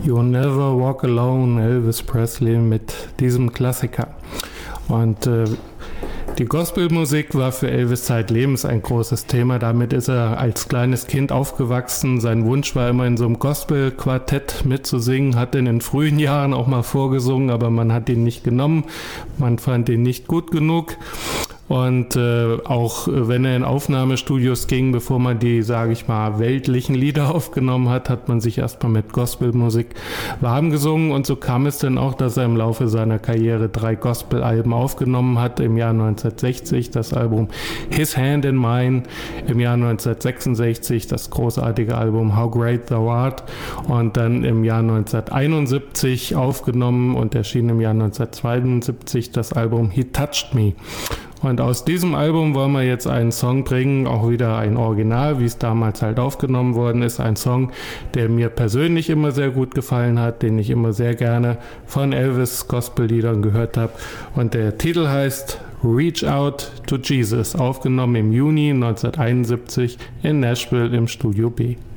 You'll Never Walk Alone, Elvis Presley mit diesem Klassiker. Und die Gospelmusik war für Elvis zeitlebens ein großes Thema. Damit ist er als kleines Kind aufgewachsen. Sein Wunsch war immer, in so einem Gospelquartett mitzusingen. Hat in den frühen Jahren auch mal vorgesungen, aber man hat ihn nicht genommen. Man fand ihn nicht gut genug. Und auch wenn er in Aufnahmestudios ging, bevor man die, sage ich mal, weltlichen Lieder aufgenommen hat, hat man sich erstmal mit Gospelmusik warm gesungen. Und so kam es dann auch, dass er im Laufe seiner Karriere 3 Gospelalben aufgenommen hat. Im Jahr 1960 das Album His Hand in Mine, im Jahr 1966 das großartige Album How Great Thou Art und dann im Jahr 1971 aufgenommen und erschien im Jahr 1972 das Album He Touched Me. Und aus diesem Album wollen wir jetzt einen Song bringen, auch wieder ein Original, wie es damals halt aufgenommen worden ist. Ein Song, der mir persönlich immer sehr gut gefallen hat, den ich immer sehr gerne von Elvis Gospelliedern gehört habe. Und der Titel heißt Reach Out to Jesus, aufgenommen im Juni 1971 in Nashville im Studio B.